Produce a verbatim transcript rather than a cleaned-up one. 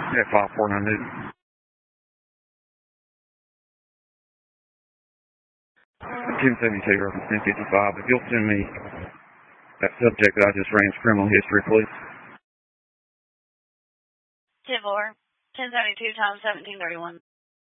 Yeah, five four nine eight. ten seventy-two, reference ten fifty-five. If you'll send me that subject that I just ran as criminal history, please. ten four, ten seventy-two times seventeen thirty-one.